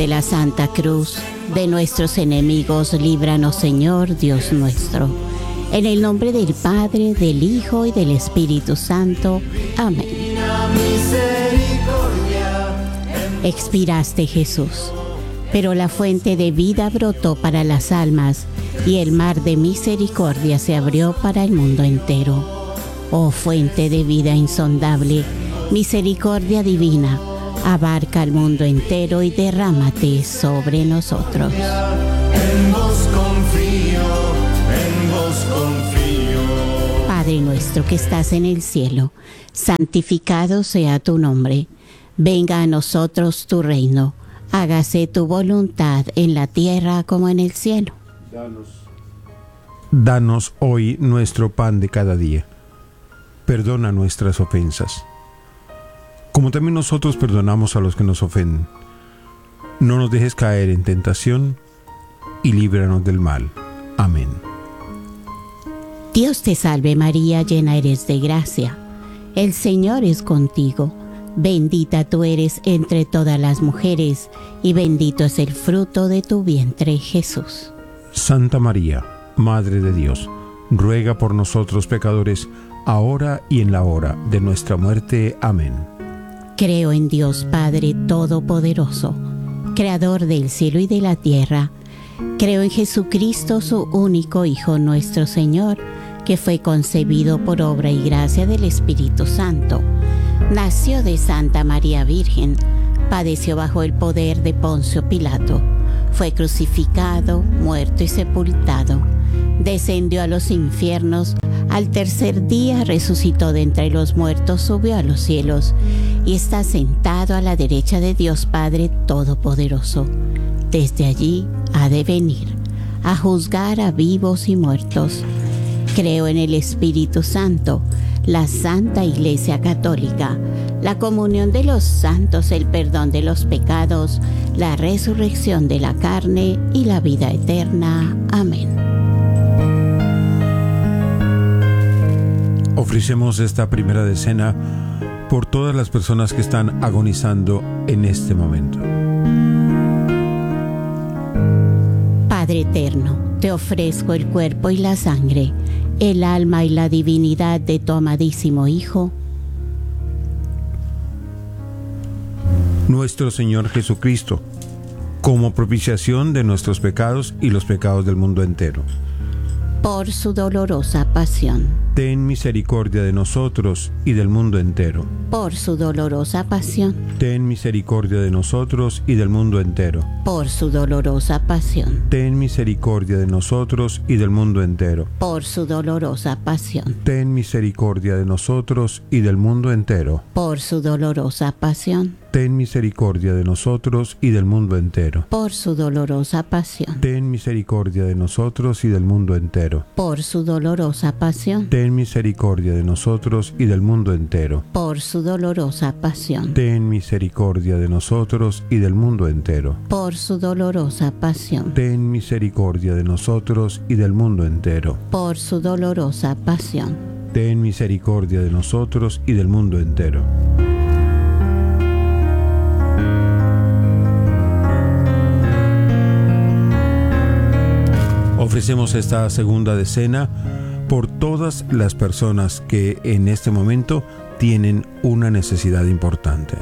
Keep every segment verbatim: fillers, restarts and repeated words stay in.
de la Santa Cruz, de nuestros enemigos, líbranos, Señor, Dios nuestro. En el nombre del Padre, del Hijo y del Espíritu Santo. Amén. Expiraste, Jesús, pero la fuente de vida brotó para las almas y el mar de misericordia se abrió para el mundo entero. Oh fuente de vida insondable, misericordia divina, abarca el mundo entero y derrámate sobre nosotros. En vos confío, en vos confío. Padre nuestro que estás en el cielo, santificado sea tu nombre. Venga a nosotros tu reino. Hágase tu voluntad en la tierra como en el cielo. Danos, danos hoy nuestro pan de cada día. Perdona nuestras ofensas, como también nosotros perdonamos a los que nos ofenden. No nos dejes caer en tentación y líbranos del mal. Amén. Dios te salve María, llena eres de gracia. El Señor es contigo. Bendita tú eres entre todas las mujeres, y bendito es el fruto de tu vientre, Jesús. Santa María, Madre de Dios, ruega por nosotros pecadores, ahora y en la hora de nuestra muerte. Amén. Creo en Dios Padre Todopoderoso, Creador del cielo y de la tierra. Creo en Jesucristo, su único Hijo, nuestro Señor, que fue concebido por obra y gracia del Espíritu Santo. Nació de Santa María Virgen, padeció bajo el poder de Poncio Pilato, fue crucificado, muerto y sepultado, descendió a los infiernos, al tercer día resucitó de entre los muertos, subió a los cielos y está sentado a la derecha de Dios Padre Todopoderoso. Desde allí ha de venir a juzgar a vivos y muertos. Creo en el Espíritu Santo, la Santa Iglesia Católica, la comunión de los santos, el perdón de los pecados, la resurrección de la carne y la vida eterna. Amén. Ofrecemos esta primera decena por todas las personas que están agonizando en este momento. Padre eterno, te ofrezco el cuerpo y la sangre, el alma y la divinidad de tu amadísimo Hijo, nuestro Señor Jesucristo, como propiciación de nuestros pecados y los pecados del mundo entero. por su dolorosa pasión. Ten misericordia de nosotros y del mundo entero. Por su dolorosa pasión. Ten misericordia de nosotros y del mundo entero. Por su dolorosa pasión. Ten misericordia de nosotros y del mundo entero. Por su dolorosa pasión. Ten misericordia de nosotros y del mundo entero. Por su dolorosa pasión. Ten misericordia de nosotros y del mundo entero. Por su dolorosa pasión. Ten misericordia de nosotros y del mundo entero. Por su dolorosa pasión. Ten misericordia de nosotros y del mundo entero. Por su dolorosa pasión. Ten misericordia de nosotros y del mundo entero. Por su dolorosa pasión. Ten misericordia de nosotros y del mundo entero. Por su dolorosa pasión. Ten misericordia de nosotros y del mundo entero. Ofrecemos esta segunda decena por todas las personas que en este momento tienen una necesidad importante.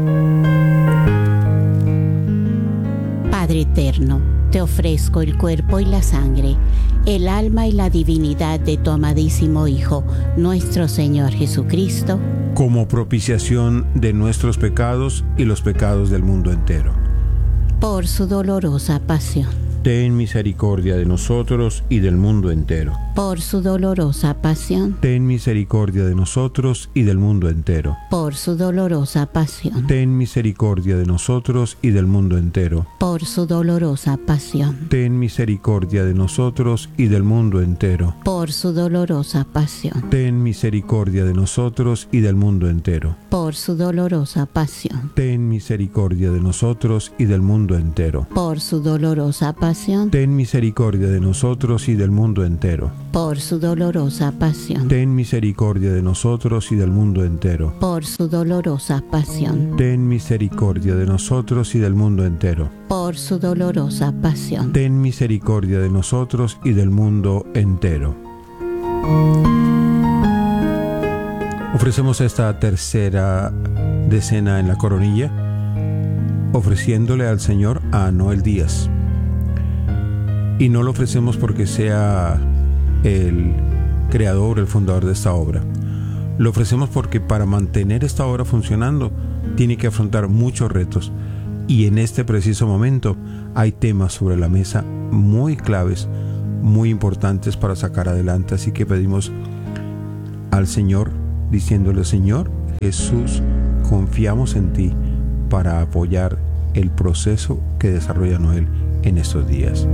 Padre eterno, te ofrezco el cuerpo y la sangre, el alma y la divinidad de tu amadísimo Hijo, nuestro Señor Jesucristo, como propiciación de nuestros pecados y los pecados del mundo entero. Por su dolorosa pasión. Ten misericordia de nosotros y del mundo entero. Por su dolorosa pasión. Ten misericordia de nosotros y del mundo entero. Por su dolorosa pasión. Ten misericordia de nosotros y del mundo entero. Por su dolorosa pasión. Ten misericordia de nosotros y del mundo entero. Por su dolorosa pasión. Ten misericordia de nosotros y del mundo entero. Por su dolorosa pasión. Ten misericordia de nosotros y del mundo entero. Por su dolorosa pasión. Ten misericordia de nosotros y del mundo entero. por su dolorosa pasión, ten misericordia de nosotros y del mundo entero. por su dolorosa pasión, Ten misericordia de nosotros y del mundo entero. por su dolorosa pasión. Ten misericordia de nosotros y del mundo entero. Ofrecemos esta tercera decena en la coronilla, ofreciéndole al Señor a Noel Díaz. Y no lo ofrecemos porque sea el creador, el fundador de esta obra. Lo ofrecemos porque para mantener esta obra funcionando tiene que afrontar muchos retos. Y en este preciso momento hay temas sobre la mesa muy claves, muy importantes para sacar adelante. Así que pedimos al Señor, diciéndole: Señor Jesús, confiamos en ti para apoyar el proceso que desarrolla Noel en estos días.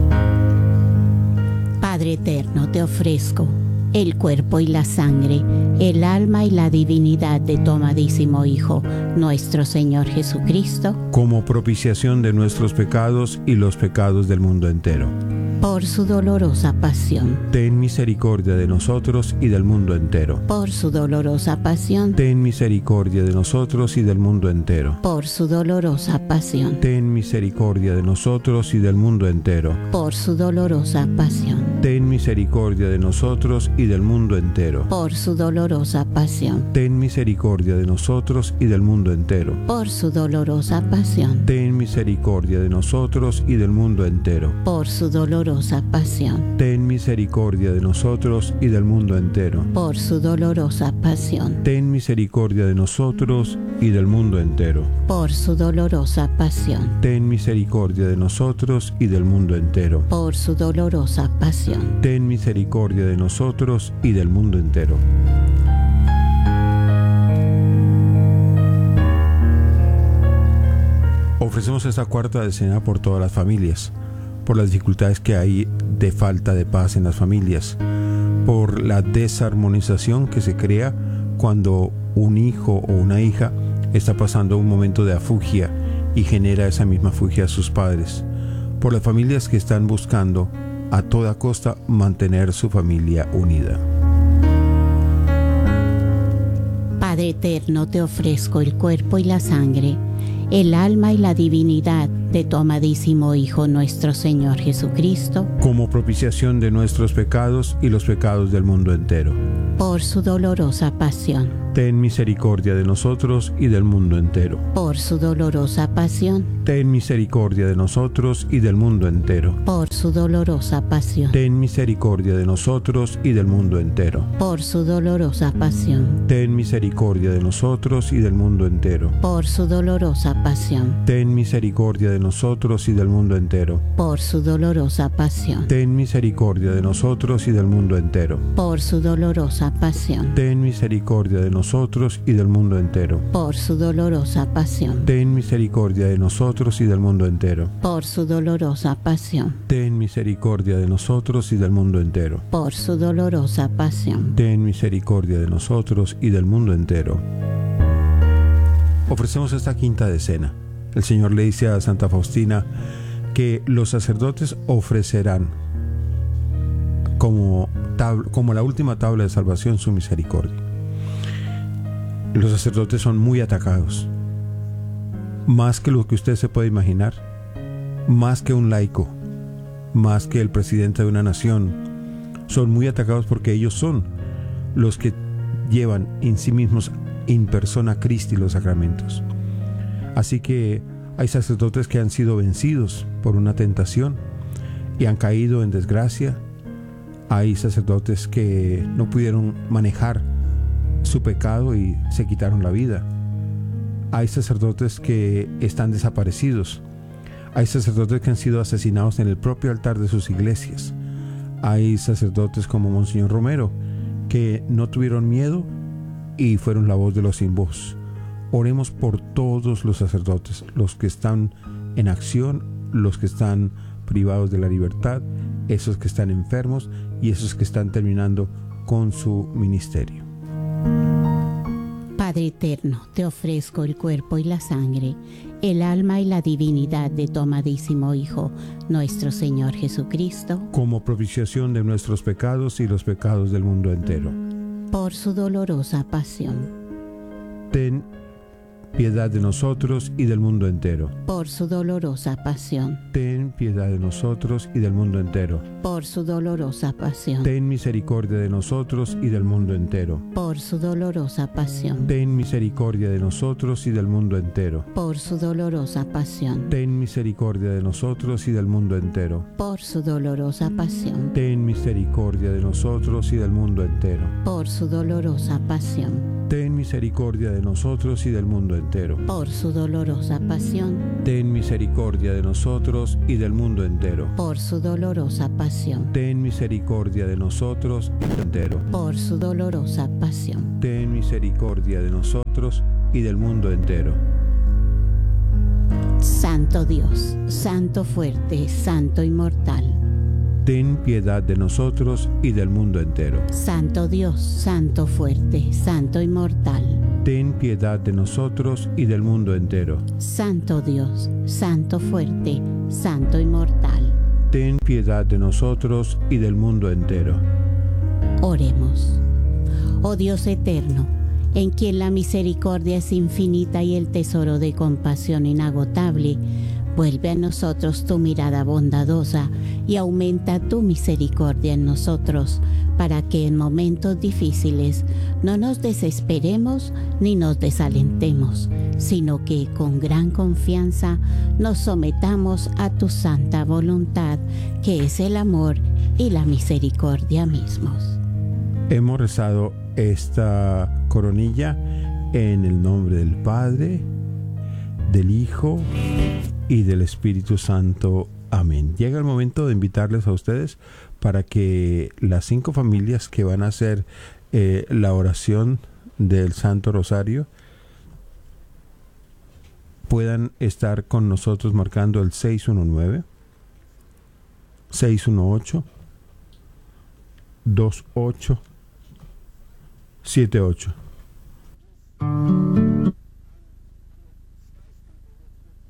Padre eterno, te ofrezco el cuerpo y la sangre, el alma y la divinidad de tu amadísimo Hijo, nuestro Señor Jesucristo, como propiciación de nuestros pecados y los pecados del mundo entero. por su dolorosa pasión, Ten misericordia de nosotros y del mundo entero. por su dolorosa pasión, Ten misericordia de nosotros y del mundo entero. por su dolorosa pasión, Ten misericordia de nosotros y del mundo entero. por su dolorosa pasión, Ten misericordia de nosotros y del mundo entero. por su dolorosa pasión, Ten misericordia de nosotros y del mundo entero. por su dolorosa pasión, Ten misericordia de nosotros y del mundo entero. por su dolorosa pasión, Ten misericordia de nosotros y del mundo entero. por su dolorosa pasión, Ten misericordia de nosotros y del mundo entero. por su dolorosa pasión, Ten misericordia de nosotros y del mundo entero. por su dolorosa pasión. Ten misericordia de nosotros y del mundo entero. Ofrecemos esta cuarta decena por todas las familias, por las dificultades que hay de falta de paz en las familias, por la desarmonización que se crea cuando un hijo o una hija está pasando un momento de afugia y genera esa misma afugia a sus padres, por las familias que están buscando a toda costa mantener su familia unida. Padre eterno, te ofrezco el cuerpo y la sangre, el alma y la divinidad de tu amadísimo Hijo, nuestro Señor Jesucristo, como propiciación de nuestros pecados y los pecados del mundo entero. por su dolorosa pasión, Ten misericordia de nosotros y del mundo entero. por su dolorosa pasión, Ten misericordia de nosotros y del mundo entero. por su dolorosa pasión, Ten misericordia de nosotros y del mundo entero. por su dolorosa pasión, Ten misericordia de nosotros y del mundo entero. por su dolorosa pasión, Ten misericordia de nosotros y del mundo entero. por su dolorosa pasión, Ten misericordia de nosotros y del mundo entero. por su dolorosa pasión, Ten misericordia de nosotros y del mundo entero. por su dolorosa pasión, Ten misericordia de nosotros y del mundo entero. por su dolorosa pasión, Ten misericordia de nosotros y del mundo entero. por su dolorosa pasión. Ten misericordia de nosotros y del mundo entero. Ofrecemos esta quinta decena. El Señor le dice a Santa Faustina que los sacerdotes ofrecerán como, tab- como la última tabla de salvación su misericordia. Los sacerdotes son muy atacados, más que lo que usted se puede imaginar, más que un laico, más que el presidente de una nación. Son muy atacados porque ellos son los que llevan en sí mismos in persona Christi los sacramentos. Así que hay sacerdotes que han sido vencidos por una tentación y han caído en desgracia. Hay sacerdotes que no pudieron manejar su pecado y se quitaron la vida. Hay sacerdotes que están desaparecidos. Hay sacerdotes que han sido asesinados en el propio altar de sus iglesias. Hay sacerdotes como Monseñor Romero que no tuvieron miedo y fueron la voz de los sin voz. Oremos por todos los sacerdotes, los que están en acción, los que están privados de la libertad, esos que están enfermos y esos que están terminando con su ministerio. Padre eterno, te ofrezco el cuerpo y la sangre, el alma y la divinidad de tu amadísimo Hijo, nuestro Señor Jesucristo, como propiciación de nuestros pecados y los pecados del mundo entero. por su dolorosa pasión, Ten piedad de nosotros y del mundo entero. por su dolorosa pasión, Ten piedad de nosotros y del mundo entero. por su dolorosa pasión, Ten misericordia de nosotros y del mundo entero. por su dolorosa pasión, Ten misericordia de nosotros y del mundo entero. por su dolorosa pasión, Ten misericordia de nosotros y del mundo entero. por su dolorosa pasión, Ten misericordia de nosotros y del mundo entero. por su dolorosa pasión, Ten misericordia de nosotros y del mundo entero. por su dolorosa pasión, Ten misericordia de nosotros y del mundo entero. por su dolorosa pasión, Ten misericordia de nosotros y del entero. por su dolorosa pasión. Ten misericordia de nosotros y del mundo entero. Santo Dios, Santo fuerte, Santo inmortal. Ten piedad de nosotros y del mundo entero. Santo Dios, Santo fuerte, Santo inmortal. Ten piedad de nosotros y del mundo entero. Santo Dios, Santo fuerte, Santo inmortal. Ten piedad de nosotros y del mundo entero. Oremos. Oh Dios eterno, en quien la misericordia es infinita y el tesoro de compasión inagotable, vuelve a nosotros tu mirada bondadosa y aumenta tu misericordia en nosotros, para que en momentos difíciles no nos desesperemos ni nos desalentemos, sino que con gran confianza nos sometamos a tu santa voluntad, que es el amor y la misericordia mismos. Hemos rezado esta coronilla en el nombre del Padre, del Hijo y del Espíritu Santo. Amén. Llega el momento de invitarles a ustedes para que las cinco familias que van a hacer eh, la oración del Santo Rosario puedan estar con nosotros marcando el seis uno nueve, seis uno ocho, dos ocho siete ocho.